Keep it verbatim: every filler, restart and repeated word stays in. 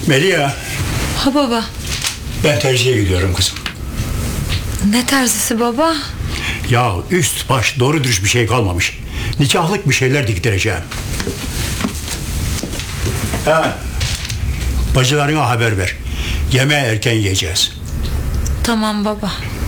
Melia, Ha baba. ben terziye gidiyorum kızım. Ne terzisi baba? Ya üst baş doğru dürüst bir şey kalmamış. Nikahlık bir şeyler diktireceğim. Ha, bacılarına haber ver. Yemeği erken yiyeceğiz. Tamam baba.